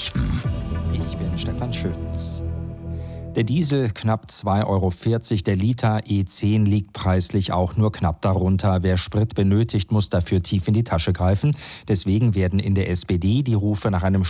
Nachrichten. Ich bin Stefan Schötz. Der Diesel knapp 2,40 €, der Liter E10 liegt preislich auch nur knapp darunter. Wer Sprit benötigt, muss dafür tief in die Tasche greifen. Deswegen werden in der SPD die Rufe nach einem